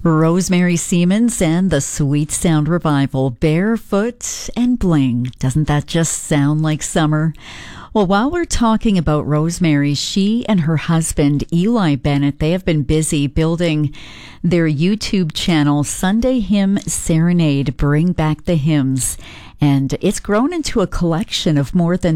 Rosemary Siemens and the Sweet Sound Revival, Barefoot and Bling. Doesn't that just sound like summer? Well, while we're talking about Rosemary, she and her husband, Eli Bennett, they have been busy building their YouTube channel, Sunday Hymn Serenade, Bring Back the Hymns. And it's grown into a collection of more than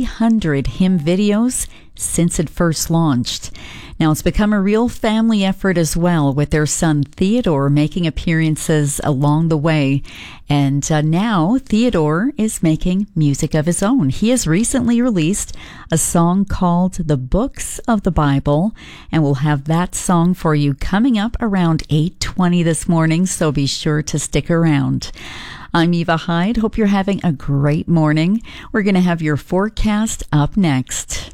300 hymn videos since it first launched. Now, it's become a real family effort as well, with their son Theodore making appearances along the way. And now Theodore is making music of his own. He has recently released a song called The Books of the Bible, and we'll have that song for you coming up around 8:20 this morning, so be sure to stick around. I'm Eva Hyde. Hope you're having a great morning. We're going to have your forecast up next.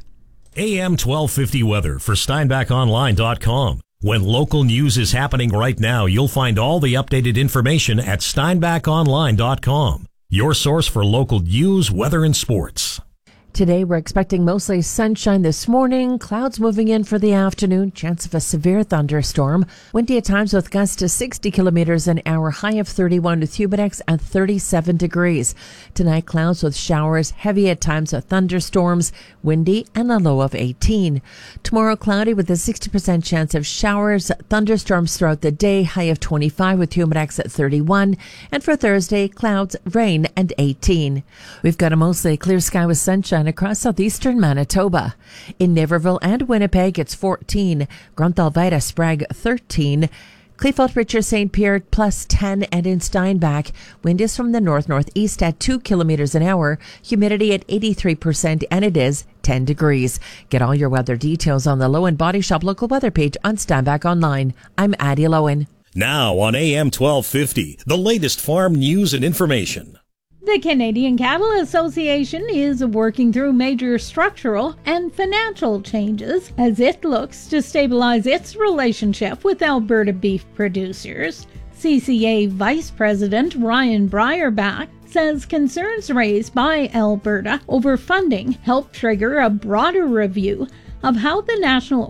AM 1250 weather for SteinbachOnline.com. When local news is happening right now, you'll find all the updated information at SteinbachOnline.com. Your source for local news, weather, and sports. Today, we're expecting mostly sunshine this morning, clouds moving in for the afternoon, chance of a severe thunderstorm, windy at times with gusts to 60 kilometers an hour, high of 31 with Humidex at 37 degrees. Tonight, clouds with showers, heavy at times with thunderstorms, windy and a low of 18. Tomorrow, cloudy with a 60% chance of showers, thunderstorms throughout the day, high of 25 with Humidex at 31. And for Thursday, clouds, rain and 18. We've got a mostly clear sky with sunshine across southeastern Manitoba. In Niverville and Winnipeg, it's 14. Grant Alvida Sprague, 13. Kleefeld Richard St. Pierre, plus 10. And in Steinbach, wind is from the north-northeast at 2 kilometers an hour. Humidity at 83%, and it is 10 degrees. Get all your weather details on the Lowen Body Shop local weather page on Steinbach Online. I'm Addie Lowen. Now on AM 1250, the latest farm news and information. The Canadian Cattle Association is working through major structural and financial changes as it looks to stabilize its relationship with Alberta beef producers. CCA Vice President Ryan Bryerbach says concerns raised by Alberta over funding helped trigger a broader review of how the National